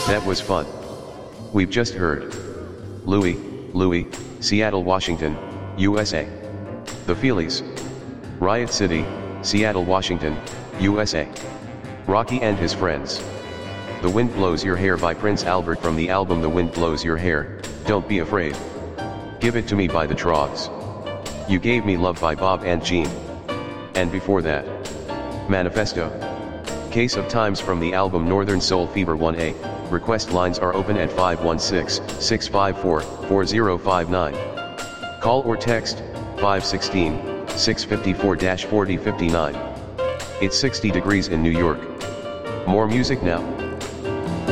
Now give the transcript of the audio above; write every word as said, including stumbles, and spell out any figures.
That was fun. We've just heard Louis, Louis, Seattle, Washington, U S A. The Feelies. Riot City, Seattle, Washington, U S A. Rocky and His Friends. The Wind Blows Your Hair by Prince Albert from the album The Wind Blows Your Hair, Don't Be Afraid. Give It to Me by The Trogs. You Gave Me Love by Bob and Jean. And before that, Manifesto. Case of Times from the album Northern Soul Fever one A. Request lines are open at five one six, six five four, four zero five nine. Call or text, five one six, six five four, four zero five nine. It's sixty degrees in New York. More music now.